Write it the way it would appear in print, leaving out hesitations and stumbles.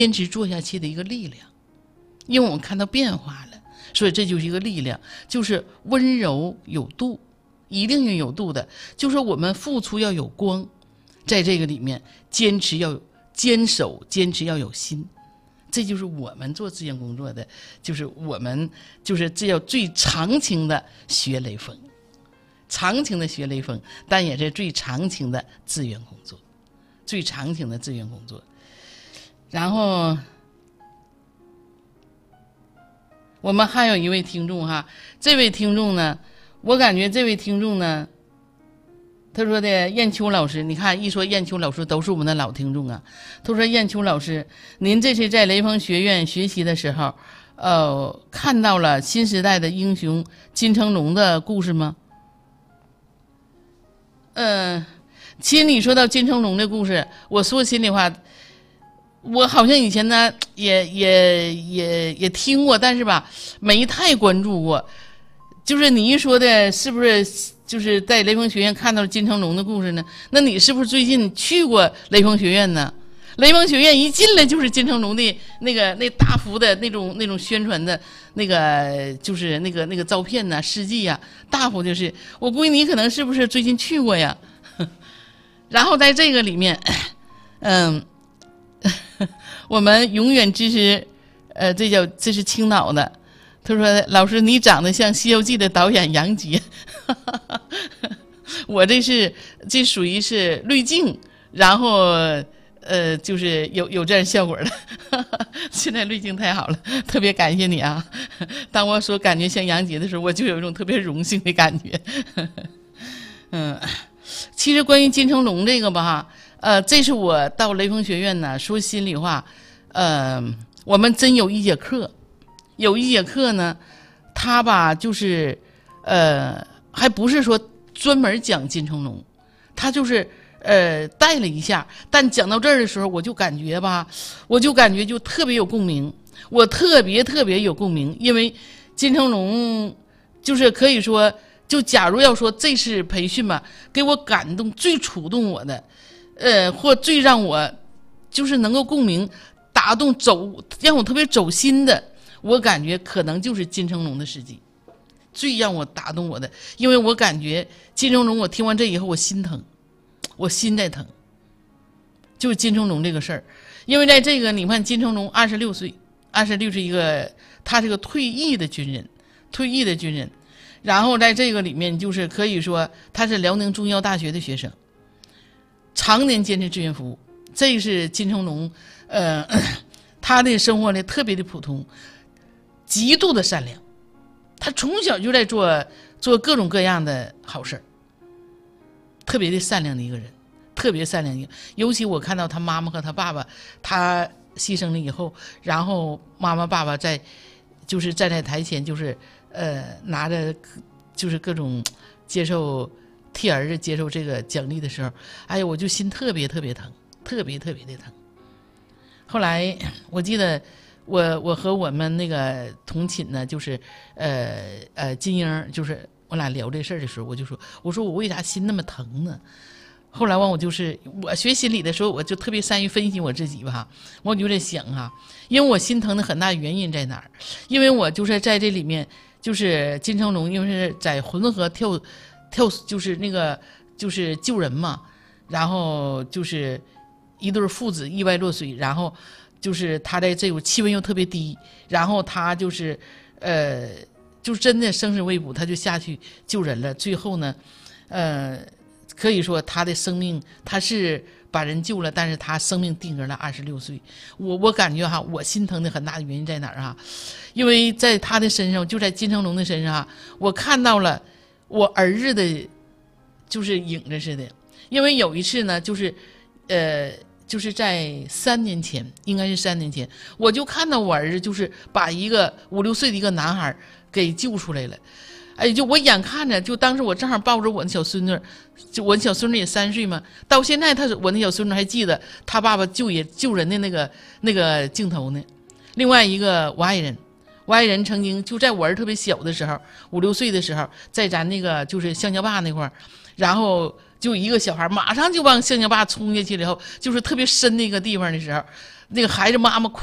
坚持做下去的一个力量，因为我们看到变化了，所以这就是一个力量，就是温柔有度，一定要有度的，就是我们付出要有光，在这个里面坚持要坚守，坚持要有心，这就是我们做志愿工作的，就是我们就是这叫最长情的学雷锋，长情的学雷锋，但也是最长情的志愿工作，最长情的志愿工作。然后我们还有一位听众哈，这位听众呢，我感觉这位听众呢，他说的燕秋老师，你看一说燕秋老师都是我们的老听众啊。他说燕秋老师，您这是在雷锋学院学习的时候，看到了新时代的英雄金成龙的故事吗？其实你说到金成龙的故事，我说心里话，我好像以前呢也听过，但是吧没太关注过。就是你一说的是不是就是在雷锋学院看到了金成龙的故事呢？那你是不是最近去过雷锋学院呢？雷锋学院一进来就是金成龙的那大幅的那种宣传的那个就是那个照片呢、事迹呀，大幅就是，我估计你可能是不是最近去过呀？然后在这个里面，我们永远支持，这是青岛的。他说：“老师，你长得像《西游记》的导演杨洁。”我这属于是滤镜，然后就是有这样效果的。现在滤镜太好了，特别感谢你啊！当我说感觉像杨洁的时候，我就有一种特别荣幸的感觉。其实关于金成龙这个吧，这是我到雷锋学院呢，说心里话，我们真有一节课。有一节课呢，他吧就是还不是说专门讲金成龙，他就是带了一下，但讲到这儿的时候，我就感觉就特别有共鸣，我特别有共鸣，因为金成龙就是可以说，就假如要说这次培训吧，给我感动最触动我的，或最让我就是能够共鸣打动让我特别走心的。我感觉可能就是金成龙的事迹最让我打动我的，因为我感觉金成龙，我听完这以后我心疼，我心在疼，就是金成龙这个事儿。因为在这个你看金成龙26岁，26是一个他是个退役的军人，然后在这个里面就是可以说他是辽宁中医药大学的学生，常年坚持志愿服务，这是金成龙他的生活呢特别的普通，极度的善良，他从小就在做各种各样的好事，特别的善良的一个人，特别善良。尤其我看到他妈妈和他爸爸，他牺牲了以后，然后妈妈爸爸就是站在台前，就是拿着就是各种替儿子接受这个奖励的时候，哎呀，我就心特别疼，特别的疼。后来我记得我和我们那个同寝呢，就是金英，就是我俩聊这事儿的时候，我说我为啥心那么疼呢？后来我学心理的时候，我就特别善于分析我自己吧，我就在想哈，因为我心疼的很大原因在哪儿？因为我就是在这里面，就是金成龙，因为是在浑河跳，就是那个就是救人嘛，然后就是一对父子意外落水，然后就是他在这种气温又特别低，然后他就是就真的生死未卜，他就下去救人了。最后呢，可以说他的生命他是把人救了，但是他生命定格了26岁。我感觉哈，我心疼的很大的原因在哪儿哈？因为在他的身上，就在金成龙的身上哈，我看到了我儿子的，就是影子似的。因为有一次呢，就是在3年前，应该是3年前，我就看到我儿子就是把一个5、6岁的一个男孩给救出来了。哎，就我眼看着，就当时我正好抱着我的小孙女，就我的小孙女也3岁嘛，到现在我那小孙女还记得他爸爸救人的那个镜头呢。另外一个我爱人曾经就在我儿子特别小的时候，5、6岁的时候，在咱那个就是橡胶坝那块儿，然后就一个小孩马上就往象形坝冲下去了以后，就是特别深那个地方的时候，那个孩子妈妈哭。